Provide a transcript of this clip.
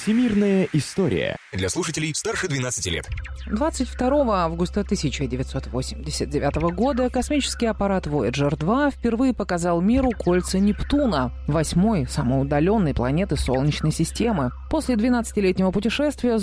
Всемирная история. Для слушателей старше 12 лет. 22 августа 1989 года космический аппарат Voyager 2 впервые показал миру кольца Нептуна, 8-й, самой удаленной планеты Солнечной системы. После 12-летнего путешествия